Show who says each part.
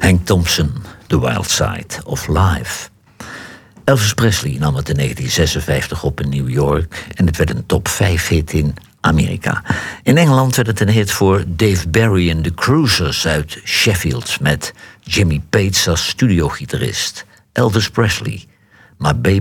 Speaker 1: Hank Thompson, The Wild Side of Life. Elvis Presley nam het in 1956 op in New York en het werd een top 5 hit in Amerika. In Engeland werd het een hit voor Dave Berry en The Cruisers uit Sheffield met Jimmy Page als studiogitarist. Elvis Presley, My Baby